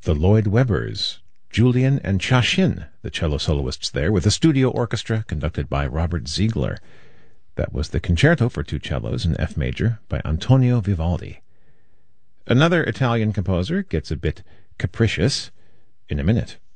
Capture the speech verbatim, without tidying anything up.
The Lloyd Webbers, Julian and Chashin, the cello soloists there, with a studio orchestra conducted by Robert Ziegler. That was the Concerto for Two Cellos in F major by Antonio Vivaldi. Another Italian composer gets a bit capricious in a minute.